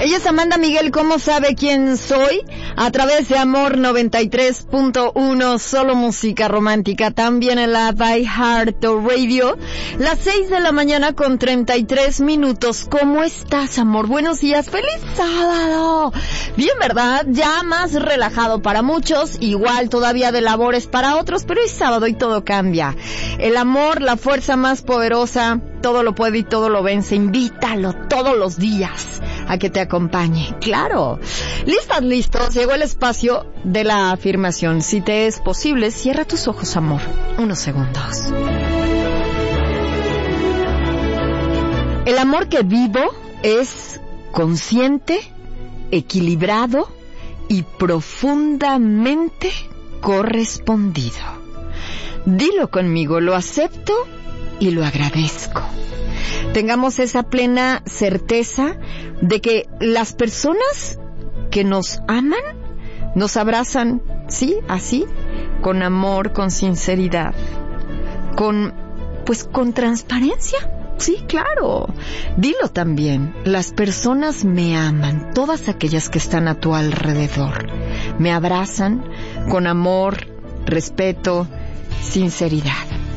Ella es Amanda Miguel, ¿cómo sabe quién soy? A través de Amor 93.1, solo música romántica, también en la iHeartRadio. Las 6 de la mañana con 33 minutos. ¿Cómo estás, amor? Buenos días, feliz sábado. Bien, ¿verdad? Ya más relajado para muchos, igual todavía de labores para otros, pero es sábado y todo cambia. El amor, la fuerza más poderosa, todo lo puede y todo lo vence. Invítalo todos los días a que te acompañe. Claro. ¿Listas, listos? Llegó el espacio de la afirmación. Si te es posible, cierra tus ojos, amor. Unos segundos. El amor que vivo es consciente, equilibrado y profundamente correspondido. Dilo conmigo, lo acepto y lo agradezco. Tengamos esa plena certeza de que las personas que nos aman nos abrazan, sí, así, con amor, con sinceridad, con transparencia. Sí, claro. Dilo también. Las personas me aman, todas aquellas que están a tu alrededor. Me abrazan con amor, respeto, sinceridad.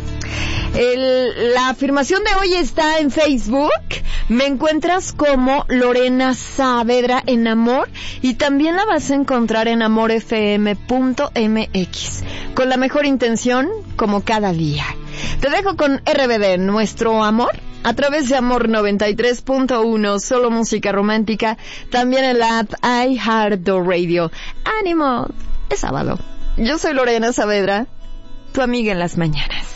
La afirmación de hoy está en Facebook. Me encuentras como Lorena Saavedra en Amor y también la vas a encontrar en amorfm.mx con la mejor intención como cada día. Te dejo con RBD, Nuestro Amor, a través de Amor 93.1, solo música romántica, también en la app iHeartRadio. ¡Ánimo! Es sábado. Yo soy Lorena Saavedra, tu amiga en las mañanas.